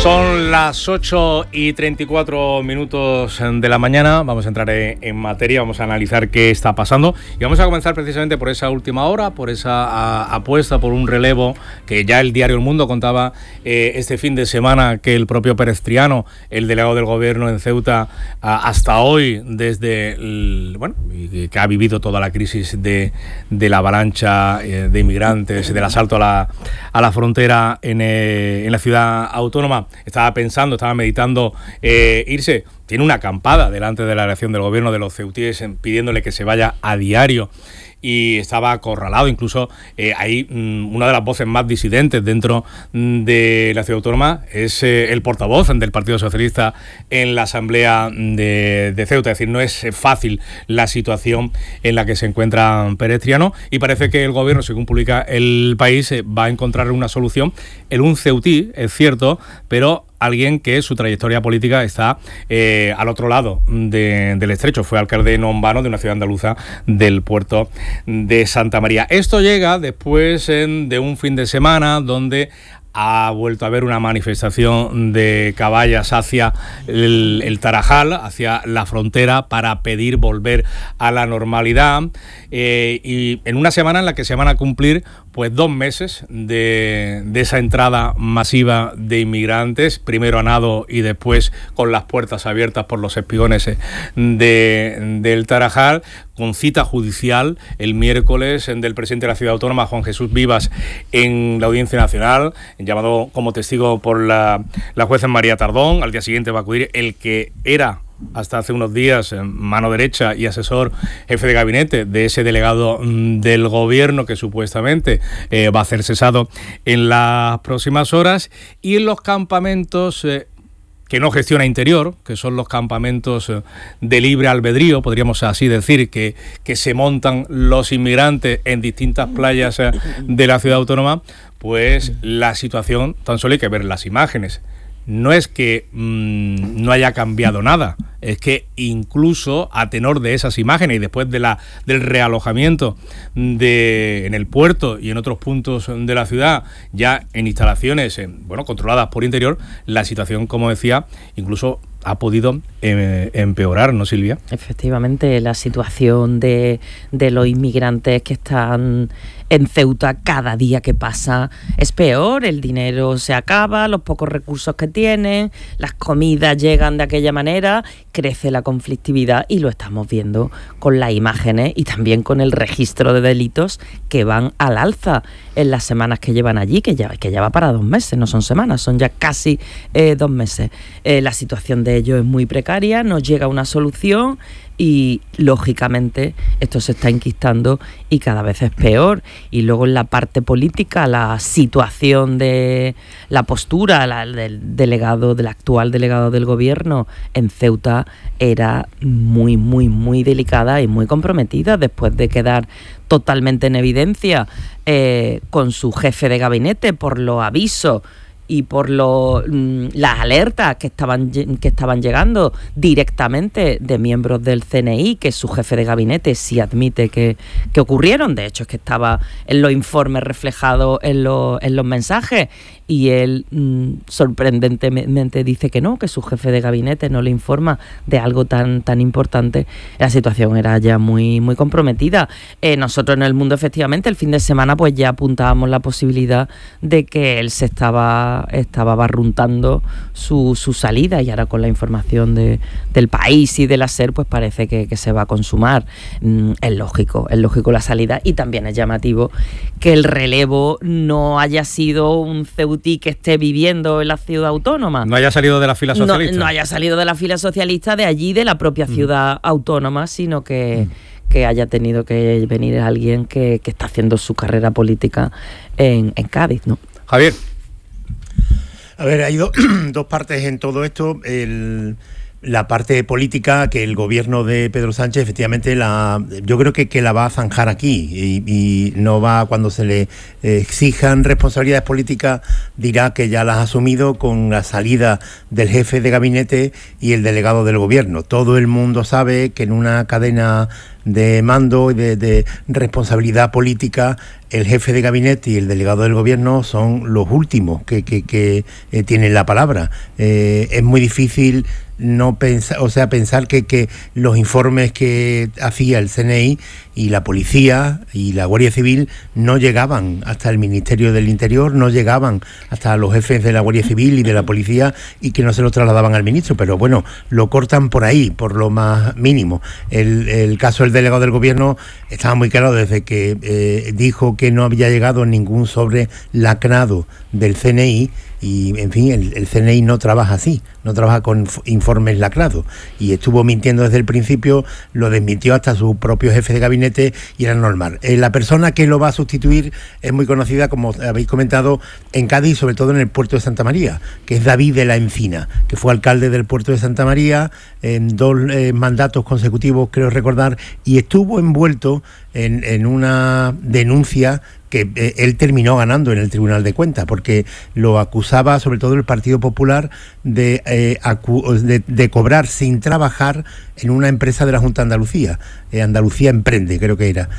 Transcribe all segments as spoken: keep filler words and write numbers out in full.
Son las ocho y treinta y cuatro minutos de la mañana. Vamos a entrar en materia, vamos a analizar qué está pasando y vamos a comenzar precisamente por esa última hora, por esa a, apuesta por un relevo que ya el diario El Mundo contaba eh, este fin de semana, que el propio Pérez Triano, el delegado del gobierno en Ceuta, a, hasta hoy, desde el, bueno, que ha vivido toda la crisis de, de la avalancha eh, de inmigrantes, del asalto a la, a la frontera en, eh, en la ciudad autónoma, estaba pensando, estaba meditando eh, irse. Tiene una acampada delante de la elección del gobierno de los ceutíes pidiéndole que se vaya a diario y estaba acorralado. Incluso eh, ahí mmm, una de las voces más disidentes dentro mmm, de la ciudad autónoma es eh, el portavoz del Partido Socialista en la Asamblea de, de Ceuta. Es decir, no es fácil la situación en la que se encuentra Pérez Triano y parece que el gobierno, según publica El País, eh, va a encontrar una solución en un ceutí, es cierto, pero alguien que su trayectoria política está eh, al otro lado de, del estrecho. Fue alcalde no en vano de una ciudad andaluza del puerto de Santa María. Esto llega después en, de un fin de semana donde ha vuelto a haber una manifestación de caballas hacia el, el Tarajal, hacia la frontera, para pedir volver a la normalidad, eh, y en una semana en la que se van a cumplir pues dos meses de, de esa entrada masiva de inmigrantes, primero a nado y después con las puertas abiertas por los espigones de, del Tarajal, con cita judicial el miércoles del presidente de la ciudad autónoma, Juan Jesús Vivas, en la Audiencia Nacional, llamado como testigo por la, la jueza María Tardón. Al día siguiente va a acudir el que era hasta hace unos días mano derecha y asesor jefe de gabinete de ese delegado del gobierno, que supuestamente eh, va a ser cesado en las próximas horas. Y en los campamentos eh, que no gestiona Interior, que son los campamentos de libre albedrío, podríamos así decir, que, que se montan los inmigrantes en distintas playas de la ciudad autónoma, pues la situación, tan solo hay que ver las imágenes. No es que mmm, no haya cambiado nada, es que incluso a tenor de esas imágenes y después de la, del realojamiento de, en el puerto y en otros puntos de la ciudad, ya en instalaciones eh, bueno, controladas por Interior, la situación, como decía, incluso ha podido eh, empeorar, ¿no, Silvia? Efectivamente, la situación de, de los inmigrantes que están en Ceuta cada día que pasa es peor. El dinero se acaba, los pocos recursos que tienen, las comidas llegan de aquella manera, crece la conflictividad y lo estamos viendo con las imágenes y también con el registro de delitos que van al alza en las semanas que llevan allí, que ya, que ya va para dos meses, no son semanas, son ya casi eh, dos meses. Eh, la situación de ellos es muy precaria, no llega una solución y lógicamente esto se está enquistando y cada vez es peor. Y luego en la parte política, la situación de la postura la, del delegado, del actual delegado del gobierno en Ceuta era muy, muy, muy delicada y muy comprometida después de quedar totalmente en evidencia eh, con su jefe de gabinete por los avisos y por lo, las alertas que estaban, que estaban llegando directamente de miembros del C N I, que su jefe de gabinete sí admite que, que ocurrieron. De hecho, es que estaba en los informes reflejados en, lo, en los mensajes, y él mmm, sorprendentemente dice que no, que su jefe de gabinete no le informa de algo tan, tan importante. La situación era ya muy, muy comprometida. Eh, nosotros en El Mundo, efectivamente, el fin de semana pues ya apuntábamos la posibilidad de que él se estaba, estaba barruntando su, su salida, y ahora con la información de, del País y de la SER pues parece que, que se va a consumar. Mm, es lógico, es lógico la salida, y también es llamativo que el relevo no haya sido un ceutí que esté viviendo en la ciudad autónoma. No haya salido de la fila socialista. No, no haya salido de la fila socialista de allí, de la propia ciudad mm. autónoma, sino que, mm. que haya tenido que venir alguien que, que está haciendo su carrera política en, en Cádiz, ¿no? Javier. A ver, hay do, dos partes en todo esto. El... La parte política, que el gobierno de Pedro Sánchez efectivamente la, yo creo que, que la va a zanjar aquí, y, y no va, cuando se le exijan responsabilidades políticas, dirá que ya las ha asumido con la salida del jefe de gabinete y el delegado del gobierno. Todo el mundo sabe que en una cadena de mando y de, de responsabilidad política, el jefe de gabinete y el delegado del gobierno son los últimos que, que, que eh, tienen la palabra. Eh, es muy difícil no pensar, o sea, pensar que, que los informes que hacía el C N I y la policía y la Guardia Civil no llegaban hasta el Ministerio del Interior, no llegaban hasta los jefes de la Guardia Civil y de la policía, y que no se lo trasladaban al ministro. Pero bueno, lo cortan por ahí, por lo más mínimo. El, el caso del delegado del gobierno estaba muy claro desde que eh, dijo que no había llegado ningún sobre lacrado del C N I. Y, en fin, el, el C N I no trabaja así, no trabaja con informes lacrados. Y estuvo mintiendo desde el principio, lo desmintió hasta su propio jefe de gabinete y era normal. Eh, la persona que lo va a sustituir es muy conocida, como habéis comentado, en Cádiz, sobre todo en el puerto de Santa María, que es David de la Encina, que fue alcalde del puerto de Santa María en dos eh, mandatos consecutivos, creo recordar, y estuvo envuelto en, en una denuncia que eh, él terminó ganando en el Tribunal de Cuentas, porque lo acusaba sobre todo el Partido Popular de, eh, acu- de, de cobrar sin trabajar en una empresa de la Junta de Andalucía, eh, Andalucía Emprende, creo que era.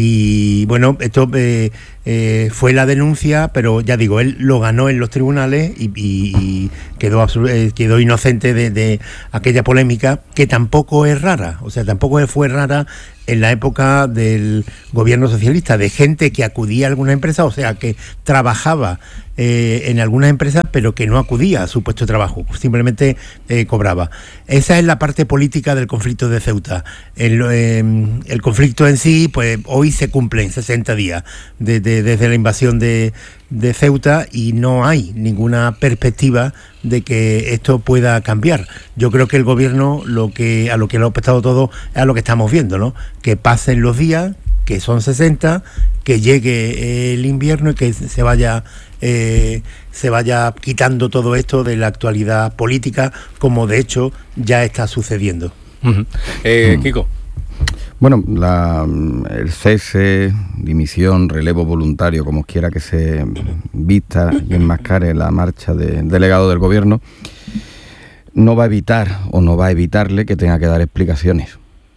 Y bueno, esto eh, eh, fue la denuncia, pero ya digo, él lo ganó en los tribunales y, y, y quedó, eh, quedó inocente de, de aquella polémica, que tampoco es rara, o sea, tampoco fue rara en la época del gobierno socialista, de gente que acudía a alguna empresa, o sea, que trabajaba eh, en algunas empresas, pero que no acudía a su puesto de trabajo, simplemente eh, cobraba. Esa es la parte política del conflicto de Ceuta. El, eh, el conflicto en sí, pues hoy se cumplen sesenta días de, de, desde la invasión de, de Ceuta, y no hay ninguna perspectiva de que esto pueda cambiar. Yo creo que el gobierno lo que a lo que lo ha apostado todo es a lo que estamos viendo, ¿no? Que pasen los días, que son sesenta, que llegue el invierno y que se vaya eh, se vaya quitando todo esto de la actualidad política, como de hecho ya está sucediendo. Uh-huh. Eh, Kiko. Bueno, la, el cese, dimisión, relevo voluntario, como quiera que se vista y enmascare la marcha del delegado del gobierno, no va a evitar o no va a evitarle que tenga que dar explicaciones.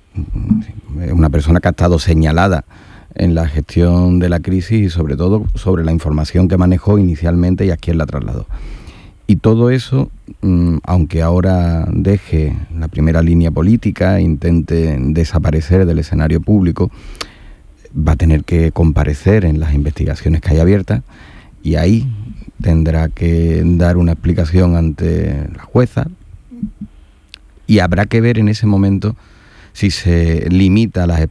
Es una persona que ha estado señalada en la gestión de la crisis y sobre todo sobre la información que manejó inicialmente y a quién la trasladó. Y todo eso, aunque ahora deje la primera línea política e intente desaparecer del escenario público, va a tener que comparecer en las investigaciones que hay abiertas, y ahí tendrá que dar una explicación ante la jueza, y habrá que ver en ese momento si se limita la,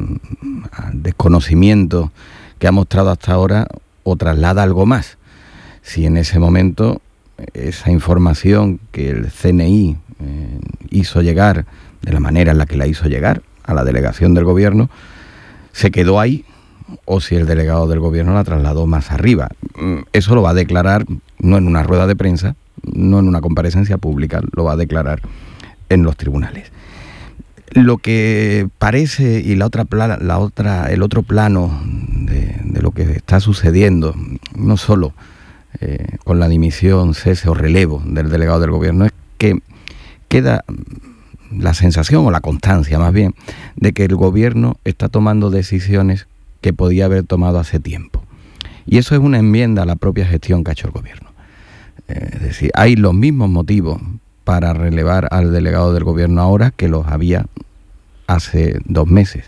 al desconocimiento que ha mostrado hasta ahora o traslada algo más. Si en ese momento esa información que el C N I eh, hizo llegar de la manera en la que la hizo llegar a la delegación del gobierno se quedó ahí, o si el delegado del gobierno la trasladó más arriba. Eso lo va a declarar no en una rueda de prensa, no en una comparecencia pública, lo va a declarar en los tribunales. Lo que parece, y la otra, la otra, el otro plano de, de lo que está sucediendo, no solo eh, con la dimisión, cese o relevo del delegado del gobierno, es que queda la sensación, o la constancia más bien, de que el gobierno está tomando decisiones que podía haber tomado hace tiempo. Y eso es una enmienda a la propia gestión que ha hecho el gobierno. Eh, es decir, hay los mismos motivos para relevar al delegado del gobierno ahora que los había hace dos meses.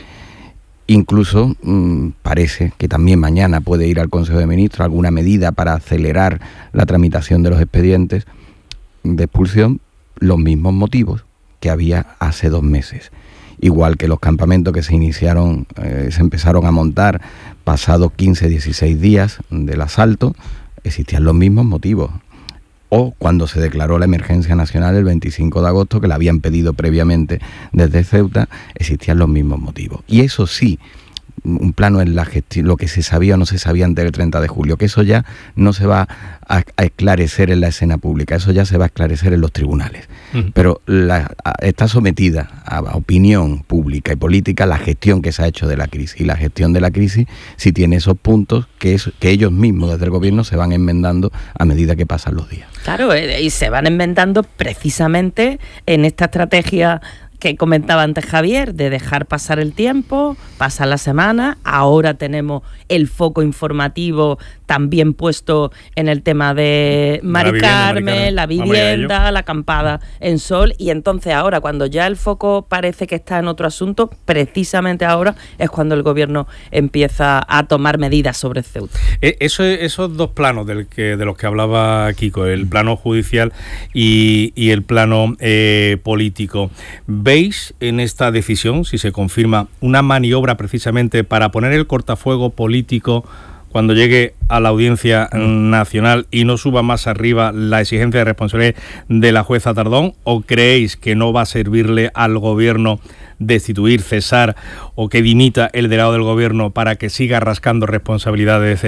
Incluso mmm, parece que también mañana puede ir al Consejo de Ministros alguna medida para acelerar la tramitación de los expedientes de expulsión, los mismos motivos que había hace dos meses. Igual que los campamentos que se iniciaron, eh, se empezaron a montar pasados quince, dieciséis días del asalto, existían los mismos motivos. O cuando se declaró la emergencia nacional el veinticinco de agosto, que la habían pedido previamente desde Ceuta, existían los mismos motivos. Y eso sí, un plano en la gestión, lo que se sabía o no se sabía antes del treinta de julio, que eso ya no se va a, a esclarecer en la escena pública, eso ya se va a esclarecer en los tribunales. Uh-huh. Pero la, a, está sometida a, a opinión pública y política la gestión que se ha hecho de la crisis. Y la gestión de la crisis sí tiene esos puntos que, es, que ellos mismos desde el gobierno se van enmendando a medida que pasan los días. Claro, y se van enmendando precisamente en esta estrategia que comentaba antes Javier, de dejar pasar el tiempo, pasa la semana, ahora tenemos el foco informativo también puesto en el tema de Mari Carmen, la vivienda, la acampada en Sol, y entonces ahora, cuando ya el foco parece que está en otro asunto, precisamente ahora es cuando el gobierno empieza a tomar medidas sobre Ceuta. Eso, esos dos planos del que, de los que hablaba Kiko, el plano judicial y, y el plano eh, político, ¿veis en esta decisión, si se confirma, una maniobra precisamente para poner el cortafuego político cuando llegue a la Audiencia Nacional y no suba más arriba la exigencia de responsabilidad de la jueza Tardón? ¿O creéis que no va a servirle al gobierno destituir, cesar o que dimita el delegado del gobierno para que siga rascando responsabilidades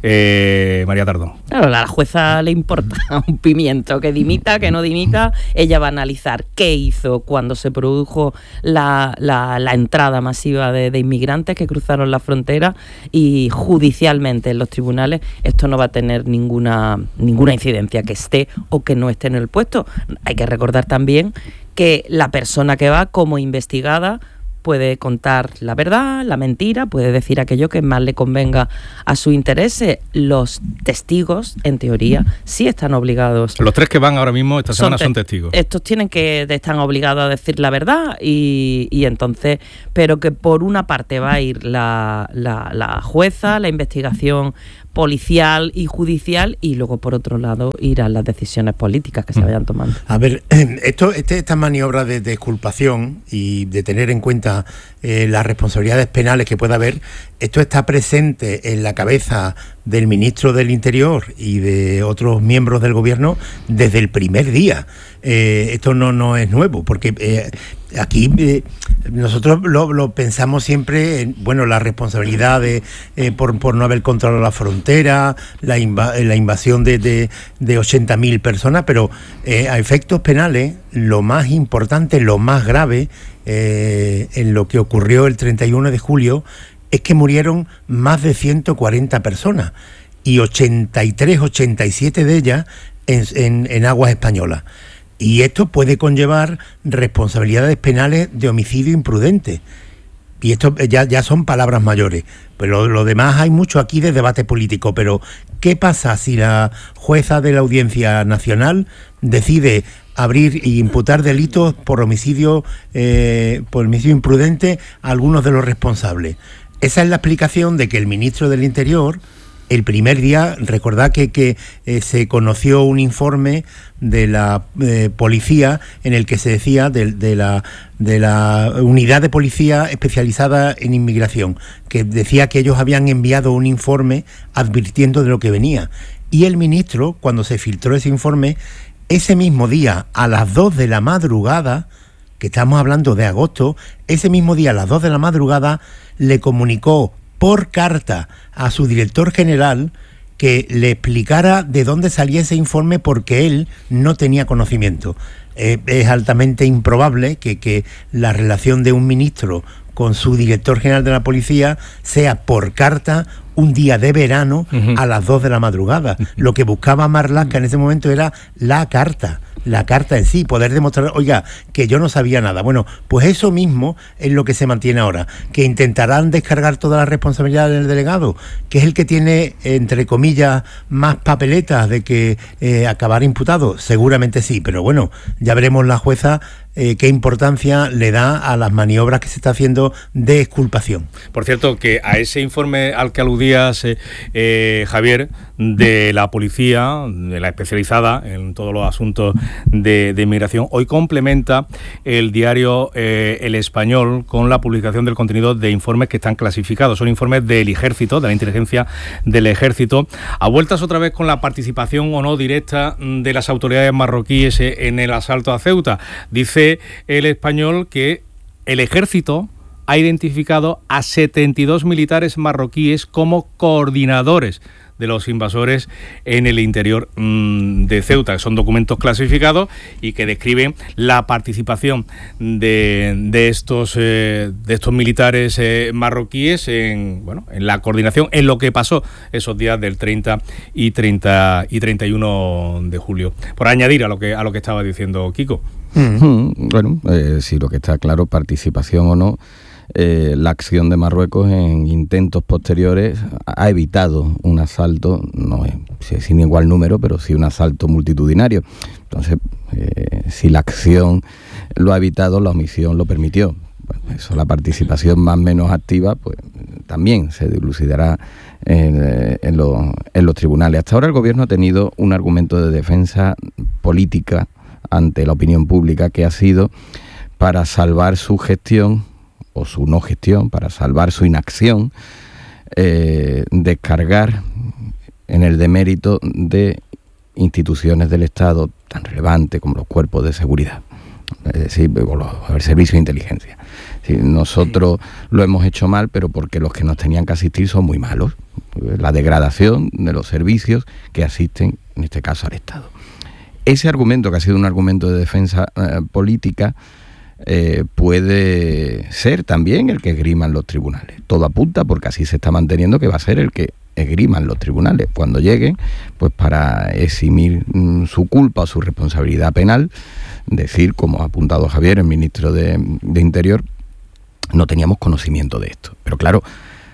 eh, María Tardón? Claro, a la jueza le importa un pimiento, que dimita, que no dimita. Ella va a analizar qué hizo cuando se produjo la, la, la entrada masiva de, de inmigrantes que cruzaron la frontera, y judicialmente en los tribunales esto no va a tener ninguna, ninguna incidencia, que esté o que no esté en el puesto. Hay que recordar también que la persona que va como investigada puede contar la verdad, la mentira, puede decir aquello que más le convenga a su interés. Los testigos, en teoría, sí están obligados. Los tres que van ahora mismo esta semana son, te- son testigos. Estos tienen que están obligados a decir la verdad, y, y entonces, pero que por una parte va a ir la, la, la jueza, la investigación policial y judicial, y luego por otro lado irán las decisiones políticas que se vayan tomando. A ver, esto, este, esta maniobra de desculpación y de tener en cuenta eh, las responsabilidades penales que pueda haber, esto está presente en la cabeza del ministro del Interior y de otros miembros del gobierno desde el primer día. Eh, esto no, no es nuevo, porque eh, aquí eh, nosotros lo, lo pensamos siempre en, bueno, la responsabilidad de, eh, por, por no haber controlado la frontera, la, inva- la invasión de, de, de ochenta mil personas, pero eh, a efectos penales, lo más importante, lo más grave eh, en lo que ocurrió el treinta y uno de julio es que murieron más de ciento cuarenta personas, y ochenta y tres, ochenta y siete de ellas en, en, en aguas españolas. Y esto puede conllevar responsabilidades penales de homicidio imprudente. Y esto ya, ya son palabras mayores. Pero lo, lo demás, hay mucho aquí de debate político. Pero, ¿qué pasa si la jueza de la Audiencia Nacional decide abrir e imputar delitos por homicidio, eh, por homicidio imprudente a algunos de los responsables? Esa es la explicación de que el ministro del Interior, el primer día, recordad que, que eh, se conoció un informe de la eh, policía en el que se decía de, de, la, de la unidad de policía especializada en inmigración, que decía que ellos habían enviado un informe advirtiendo de lo que venía. Y el ministro, cuando se filtró ese informe, ese mismo día, a las dos de la madrugada, que estamos hablando de agosto, ese mismo día, a las dos de la madrugada, le comunicó por carta a su director general que le explicara de dónde salía ese informe, porque él no tenía conocimiento. Eh, es altamente improbable que, que la relación de un ministro con su director general de la policía sea por carta un día de verano uh-huh. a las dos de la madrugada. Uh-huh. Lo que buscaba Marlaska en ese momento era la carta, la carta en sí, poder demostrar, oiga, que yo no sabía nada. Bueno, pues eso mismo es lo que se mantiene ahora, que intentarán descargar toda la responsabilidad del delegado, que es el que tiene, entre comillas, más papeletas de que eh, acabar imputado. Seguramente sí, pero bueno, ya veremos la jueza Eh, qué importancia le da a las maniobras que se está haciendo de exculpación. Por cierto, que a ese informe al que aludías, eh, eh, Javier, de la policía, de la especializada en todos los asuntos de, de inmigración, hoy complementa el diario eh, El Español con la publicación del contenido de informes que están clasificados. Son informes del Ejército, de la inteligencia del Ejército, a vueltas otra vez con la participación o no directa de las autoridades marroquíes en el asalto a Ceuta. Dice El Español que el Ejército ha identificado a setenta y dos militares marroquíes como coordinadores de los invasores en el interior mmm, de Ceuta, que son documentos clasificados y que describen la participación de, de estos eh, de estos militares eh, marroquíes en bueno en la coordinación, en lo que pasó esos días del treinta y treinta y treinta y uno de julio. Por añadir a lo que a lo que estaba diciendo Kiko. Mm. Bueno, eh, si lo que está claro, participación o no, eh, la acción de Marruecos en intentos posteriores ha evitado un asalto, no es sin igual número, pero sí un asalto multitudinario. Entonces, eh, si la acción lo ha evitado, la omisión lo permitió. Bueno, eso, la participación más o menos activa, pues también se dilucidará en, en, lo, en los tribunales. Hasta ahora el gobierno ha tenido un argumento de defensa política ante la opinión pública, que ha sido para salvar su gestión o su no gestión, para salvar su inacción, eh, descargar en el demérito de instituciones del Estado tan relevantes como los cuerpos de seguridad, es decir, los, el servicio de inteligencia. Sí, nosotros lo hemos hecho mal, pero porque los que nos tenían que asistir son muy malos. La degradación de los servicios que asisten, en este caso, al Estado. Ese argumento, que ha sido un argumento de defensa eh, política, eh, puede ser también el que esgriman los tribunales. Todo apunta, porque así se está manteniendo, que va a ser el que esgriman los tribunales cuando lleguen, pues para eximir mm, su culpa o su responsabilidad penal, decir, como ha apuntado Javier, el ministro de, de Interior, no teníamos conocimiento de esto. Pero claro,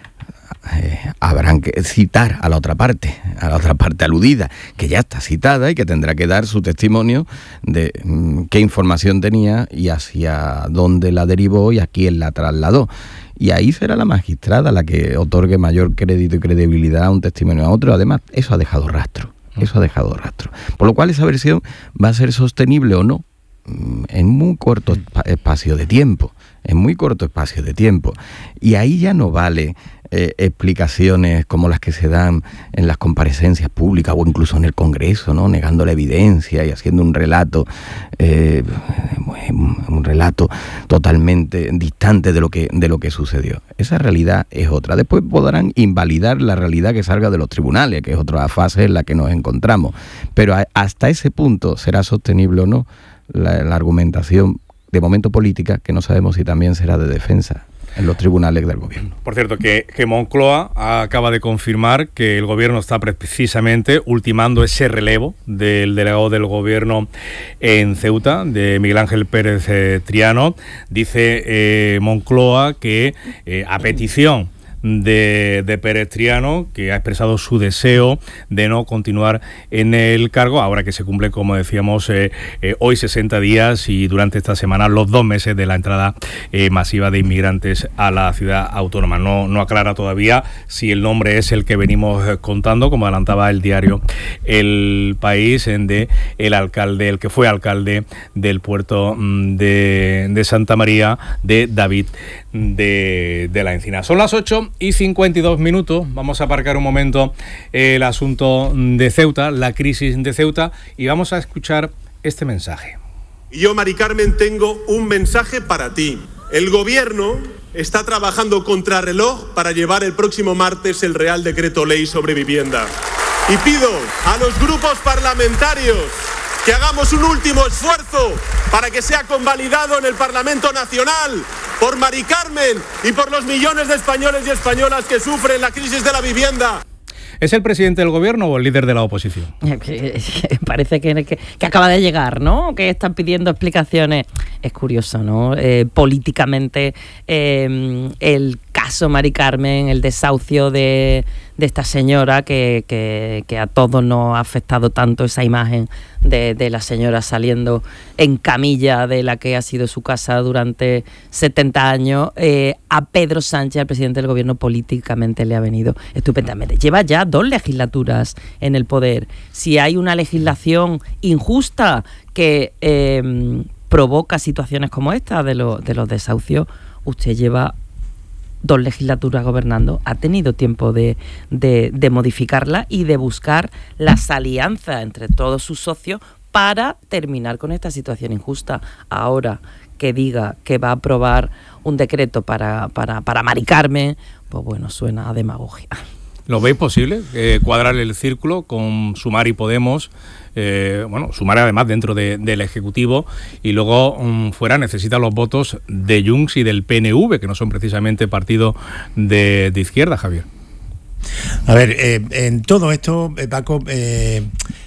Eh, habrán que citar a la otra parte, a la otra parte aludida, que ya está citada y que tendrá que dar su testimonio de mmm, qué información tenía y hacia dónde la derivó y a quién la trasladó. Y ahí será la magistrada la que otorgue mayor crédito y credibilidad a un testimonio a otro. Además, eso ha dejado rastro, eso ha dejado rastro. Por lo cual esa versión va a ser sostenible o no en muy corto espacio de tiempo, en muy corto espacio de tiempo. Y ahí ya no vale eh, explicaciones como las que se dan en las comparecencias públicas o incluso en el Congreso, ¿no? Negando la evidencia y haciendo un relato, eh, un relato totalmente distante de lo que de lo que sucedió. Esa realidad es otra. Después podrán invalidar la realidad que salga de los tribunales, que es otra fase en la que nos encontramos. Pero a, hasta ese punto será sostenible o no La, la argumentación de momento política, que no sabemos si también será de defensa en los tribunales del gobierno. Por cierto, que, que Moncloa acaba de confirmar que el gobierno está precisamente ultimando ese relevo del delegado del gobierno en Ceuta, de Miguel Ángel Pérez eh, Triano. Dice eh, Moncloa que eh, a petición de, de Pérez Triano, que ha expresado su deseo de no continuar en el cargo, ahora que se cumple, como decíamos, eh, eh, hoy sesenta días y durante esta semana los dos meses de la entrada eh, masiva de inmigrantes a la ciudad autónoma. No, no aclara todavía si el nombre es el que venimos contando, como adelantaba el diario El País, en de el alcalde, el que fue alcalde del puerto de, de Santa María, de David de, de la Encina. Son las ocho y cincuenta y dos minutos. Vamos a aparcar un momento el asunto de Ceuta, la crisis de Ceuta, y vamos a escuchar este mensaje. Y yo, Mari Carmen, tengo un mensaje para ti. El gobierno está trabajando contrarreloj para llevar el próximo martes el Real Decreto Ley sobre vivienda. Y pido a los grupos parlamentarios que hagamos un último esfuerzo para que sea convalidado en el Parlamento Nacional por Mari Carmen y por los millones de españoles y españolas que sufren la crisis de la vivienda. ¿Es el presidente del gobierno o el líder de la oposición? Parece que, que, que acaba de llegar, ¿no? Que están pidiendo explicaciones. Es curioso, ¿no? Eh, políticamente, eh, el caso Mari Carmen, el desahucio de, de esta señora, que, que, que a todos nos ha afectado tanto esa imagen de, de la señora saliendo en camilla de la que ha sido su casa durante setenta años, eh, a Pedro Sánchez, al presidente del gobierno, políticamente le ha venido estupendamente. Lleva ya dos legislaturas en el poder. Si hay una legislación injusta que eh, provoca situaciones como esta de, lo, de los desahucios, usted lleva dos legislaturas gobernando, ha tenido tiempo de, de, de modificarla y de buscar las alianzas entre todos sus socios para terminar con esta situación injusta. Ahora que diga que va a aprobar un decreto para, para, para Mari Carmen, pues bueno, suena a demagogia. ¿Lo veis posible? Eh, cuadrar el círculo con Sumar y Podemos, eh, bueno, Sumar además dentro de, del Ejecutivo, y luego um, fuera necesita los votos de Junts y del P N V, que no son precisamente partidos de, de izquierda, Javier. A ver, eh, en todo esto, eh, Paco, eh,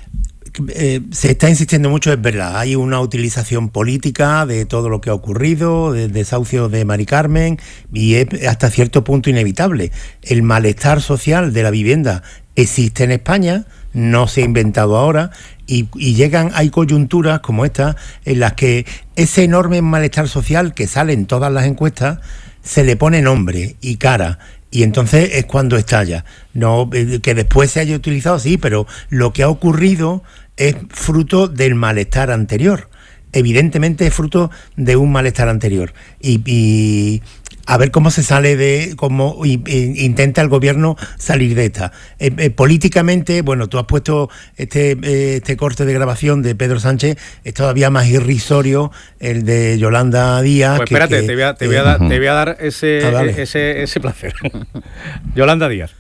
Eh, se está insistiendo mucho, es verdad, hay una utilización política de todo lo que ha ocurrido, del desahucio de Mari Carmen, y es hasta cierto punto inevitable. El malestar social de la vivienda existe en España, no se ha inventado ahora, y, y llegan, hay coyunturas como esta, en las que ese enorme malestar social que sale en todas las encuestas, se le pone nombre y cara, y entonces es cuando estalla. No, que después se haya utilizado, sí, pero lo que ha ocurrido es fruto del malestar anterior. Evidentemente es fruto de un malestar anterior. Y, y a ver cómo se sale de, cómo y, y, intenta el gobierno salir de esta. Eh, eh, políticamente, bueno, tú has puesto este, eh, este corte de grabación de Pedro Sánchez, es todavía más irrisorio el de Yolanda Díaz. Pues espérate, que, que, te, voy a, te, eh, voy a dar, te voy a dar ese, ah, vale. ese, ese placer. Yolanda Díaz.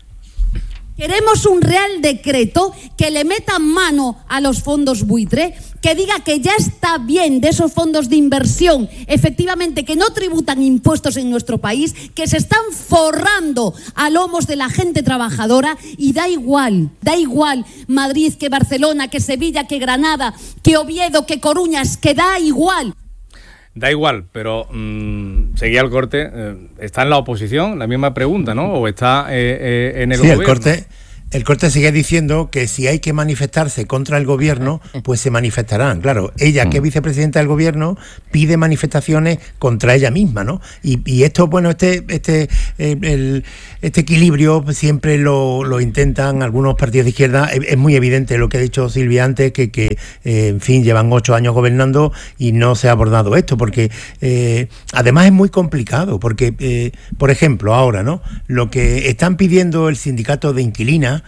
Queremos un real decreto que le meta mano a los fondos buitre, que diga que ya está bien de esos fondos de inversión, efectivamente, que no tributan impuestos en nuestro país, que se están forrando a lomos de la gente trabajadora, y da igual, da igual Madrid, que Barcelona, que Sevilla, que Granada, que Oviedo, que Coruñas, que da igual. Da igual, pero mmm, seguía el corte. Eh, ¿Está en la oposición? La misma pregunta, ¿no? ¿O está eh, eh, en el sí, gobierno? El corte, el corte sigue diciendo que si hay que manifestarse contra el gobierno, pues se manifestarán. Claro, ella, que es vicepresidenta del gobierno, pide manifestaciones contra ella misma, ¿no? Y, y esto, bueno, este este eh, el, este equilibrio siempre lo, lo intentan algunos partidos de izquierda. Es, es muy evidente lo que ha dicho Silvia antes, que, que eh, en fin, llevan ocho años gobernando y no se ha abordado esto, porque eh, además es muy complicado, porque, eh, por ejemplo, ahora, ¿no? Lo que están pidiendo el sindicato de inquilinas,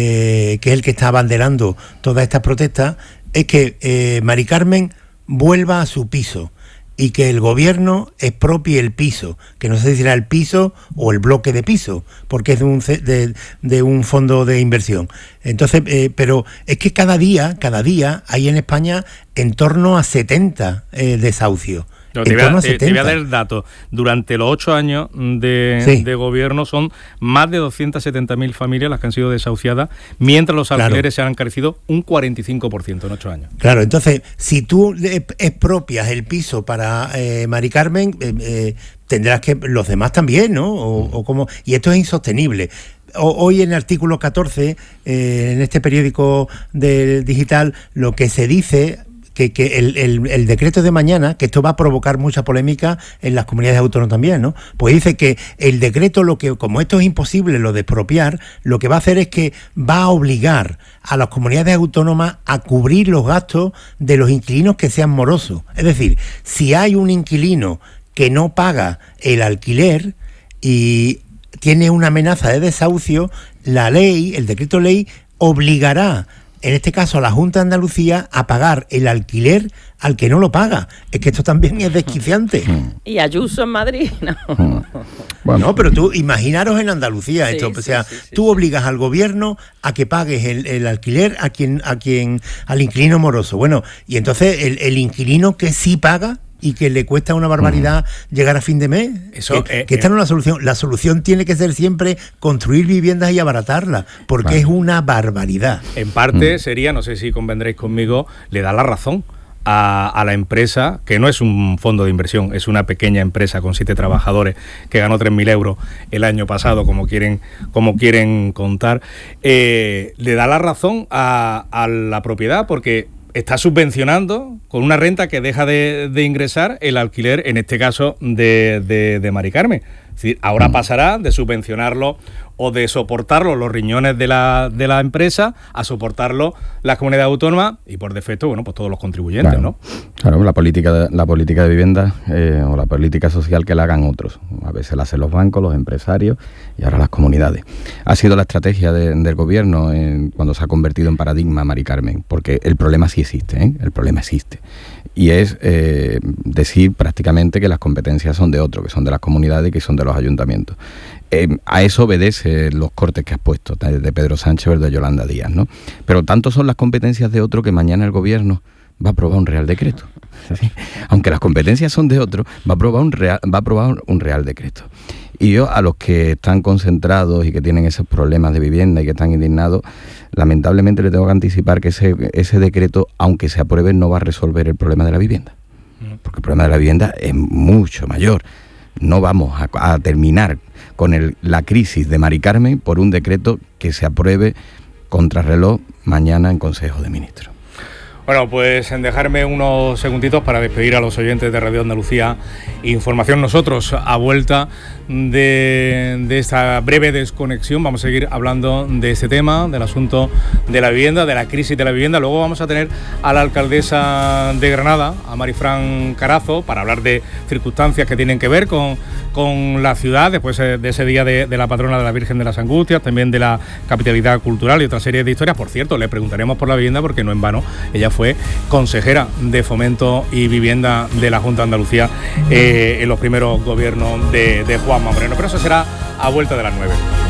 Eh, que es el que está abanderando todas estas protestas, es que eh, Mari Carmen vuelva a su piso y que el gobierno expropie el piso, que no sé si será el piso o el bloque de piso, porque es de un, de, de un fondo de inversión. Entonces, eh, pero es que cada día, cada día hay en España en torno a setenta eh, desahucios. No, te, voy a, te, te voy a dar el dato. Durante los ocho años de, sí. de gobierno son más de doscientas setenta mil familias las que han sido desahuciadas, mientras los alquileres claro. se han encarecido un cuarenta y cinco por ciento en ocho años. Claro, entonces, si tú expropias el piso para eh, Mari Carmen, eh, eh, tendrás que los demás también, ¿no? O, o como, y esto es insostenible. Hoy en el artículo catorce, eh, en este periódico del digital, lo que se dice... que, que el, el, el decreto de mañana, que esto va a provocar mucha polémica en las comunidades autónomas también, ¿no? Pues dice que el decreto, lo que como esto es imposible lo de expropiar, lo que va a hacer es que va a obligar a las comunidades autónomas a cubrir los gastos de los inquilinos que sean morosos. Es decir, si hay un inquilino que no paga el alquiler y tiene una amenaza de desahucio, la ley, el decreto ley, obligará, en este caso a la Junta de Andalucía, a pagar el alquiler al que no lo paga. Es que esto también es desquiciante. Y Ayuso en Madrid, ¿no? Bueno, no, pero tú imaginaros en Andalucía esto, sí, o sea, sí, sí, tú sí, obligas sí. al gobierno a que pagues el, el alquiler a quien, a quien, al inquilino moroso. Bueno, y entonces el, el inquilino que sí paga y que le cuesta una barbaridad mm. llegar a fin de mes. Eso, que, eh, que esta eh, no es la solución. La solución tiene que ser siempre construir viviendas y abaratarlas, porque vale. es una barbaridad. En parte mm. sería, no sé si convendréis conmigo, le da la razón a, a la empresa, que no es un fondo de inversión, es una pequeña empresa con siete trabajadores que ganó tres mil euros el año pasado, como quieren, como quieren contar. Eh, le da la razón a, a la propiedad, porque está subvencionando con una renta que deja de, de ingresar el alquiler, en este caso de, de, de Mari Carmen. Es decir, ahora pasará de subvencionarlo o de soportarlo los riñones de la, de la empresa a soportarlo las comunidades autónomas y por defecto, bueno, pues todos los contribuyentes, claro, ¿no? Claro, la política de, la política de vivienda eh, o la política social que la hagan otros. A veces la hacen los bancos, los empresarios y ahora las comunidades. Ha sido la estrategia de, del gobierno en, cuando se ha convertido en paradigma Mari Carmen, porque el problema sí existe, ¿eh? El problema existe. y es eh, decir prácticamente que las competencias son de otro, que son de las comunidades y que son de los ayuntamientos. Eh, a eso obedece los cortes que has puesto, de Pedro Sánchez o el de Yolanda Díaz, ¿no? Pero tanto son las competencias de otro que mañana el gobierno va a aprobar un real decreto. ¿Sí? Aunque las competencias son de otro, va a aprobar un real, va a aprobar un real decreto. Y yo, a los que están concentrados y que tienen esos problemas de vivienda y que están indignados, lamentablemente le tengo que anticipar que ese, ese decreto, aunque se apruebe, no va a resolver el problema de la vivienda. Porque el problema de la vivienda es mucho mayor. No vamos a, a terminar con el, la crisis de Mari Carmen por un decreto que se apruebe contrarreloj mañana en Consejo de Ministros. Bueno, pues en dejarme unos segunditos para despedir a los oyentes de Radio Andalucía Información. Nosotros, a vuelta de, de esta breve desconexión, vamos a seguir hablando de este tema, del asunto de la vivienda, de la crisis de la vivienda. Luego vamos a tener a la alcaldesa de Granada, a Marifran Carazo, para hablar de circunstancias que tienen que ver con, con la ciudad, después de ese día de, de la patrona de la Virgen de las Angustias, también de la capitalidad cultural y otra serie de historias. Por cierto, le preguntaremos por la vivienda porque no en vano ella fue consejera de Fomento y Vivienda de la Junta de Andalucía eh, en los primeros gobiernos de, de Juanma Moreno. Pero eso será a vuelta de las nueve.